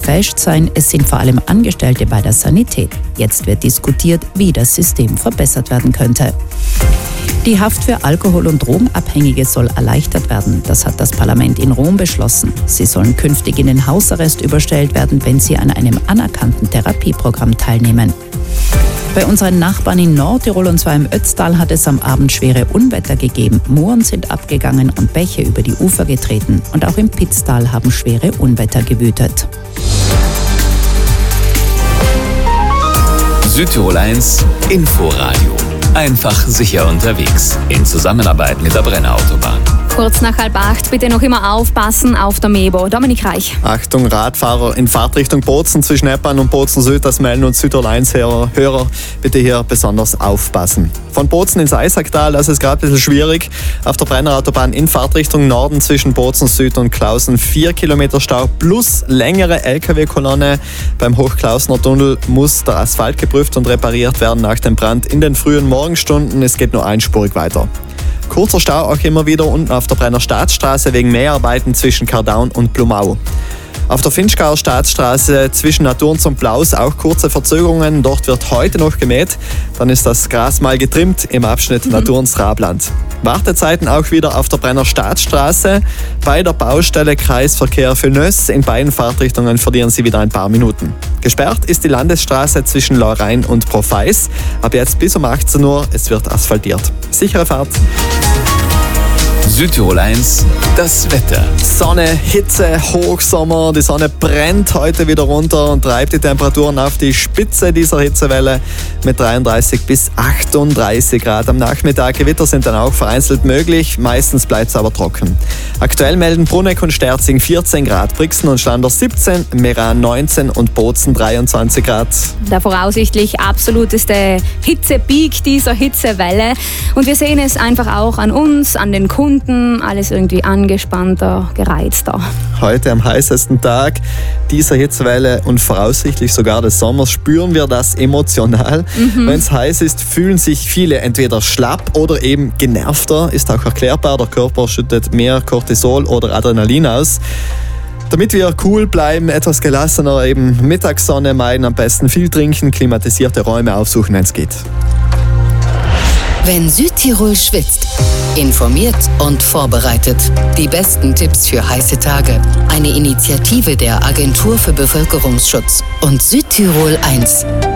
gecrasht sein, es sind vor allem Angestellte bei der Sanität. Jetzt wird diskutiert, wie das System verbessert werden könnte. Die Haft für Alkohol- und Drogenabhängige soll erleichtert werden. Das hat das Parlament in Rom beschlossen. Sie sollen künftig in den Hausarrest überstellt werden, wenn sie an einem anerkannten Therapieprogramm teilnehmen. Bei unseren Nachbarn in Nordtirol und zwar im Ötztal hat es am Abend schwere Unwetter gegeben. Mooren sind abgegangen und Bäche über die Ufer getreten. Und auch im Pitztal haben schwere Unwetter gewütet. Südtirol 1 Inforadio. Einfach sicher unterwegs. In Zusammenarbeit mit der Brenner Autobahn. Kurz nach 7:30 bitte noch immer aufpassen auf der Mebo. Dominik Reich. Achtung, Radfahrer in Fahrtrichtung Bozen zwischen Eppan und Bozen Süd, das melden uns Südtirol 1 Hörer, bitte hier besonders aufpassen. Von Bozen ins Eisacktal, das ist gerade ein bisschen schwierig. Auf der Brenner Autobahn in Fahrtrichtung Norden zwischen Bozen Süd und Klausen 4 Kilometer Stau plus längere LKW-Kolonne. Beim Hochklausner Tunnel muss der Asphalt geprüft und repariert werden nach dem Brand in den frühen Morgenstunden. Es geht nur einspurig weiter. Kurzer Stau auch immer wieder unten auf der Brenner Staatsstraße wegen Mäharbeiten zwischen Kardaun und Blumau. Auf der Finchgauer Staatsstraße zwischen Naturns und Blaus auch kurze Verzögerungen. Dort wird heute noch gemäht. Dann ist das Gras mal getrimmt im Abschnitt Naturns-Rabland. Wartezeiten auch wieder auf der Brenner Staatsstraße. Bei der Baustelle Kreisverkehr Fenöss in beiden Fahrtrichtungen verlieren Sie wieder ein paar Minuten. Gesperrt ist die Landesstraße zwischen Lorrain und Profeis. Ab jetzt bis um 18 Uhr, es wird asphaltiert. Sichere Fahrt. Südtirol 1, das Wetter. Sonne, Hitze, Hochsommer, die Sonne brennt heute wieder runter und treibt die Temperaturen auf die Spitze dieser Hitzewelle mit 33 bis 38 Grad. Am Nachmittag Gewitter sind dann auch vereinzelt möglich, meistens bleibt es aber trocken. Aktuell melden Bruneck und Sterzing 14 Grad, Brixen und Schlanders 17, Meran 19 und Bozen 23 Grad. Der voraussichtlich absoluteste Hitzepeak dieser Hitzewelle. Und wir sehen es einfach auch an uns, an den Kunden, alles irgendwie angespannter, gereizter. Heute am heißesten Tag dieser Hitzewelle und voraussichtlich sogar des Sommers spüren wir das emotional. Wenn es heiß ist, fühlen sich viele entweder schlapp oder eben genervter. Ist auch erklärbar, der Körper schüttet mehr Cortisol oder Adrenalin aus. Damit wir cool bleiben, etwas gelassener, eben Mittagssonne meiden, am besten viel trinken, klimatisierte Räume aufsuchen, wenn es geht. Wenn Südtirol schwitzt, informiert und vorbereitet. Die besten Tipps für heiße Tage. Eine Initiative der Agentur für Bevölkerungsschutz und Südtirol 1.